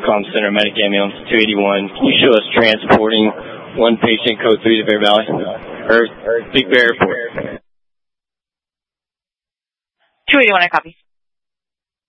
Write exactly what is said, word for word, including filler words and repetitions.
Comm Center Medic Ambulance two eighty-one. Can you show us transporting one patient, code three to Bear Valley? Or Big Bear Airport. two eighty-one, I copy.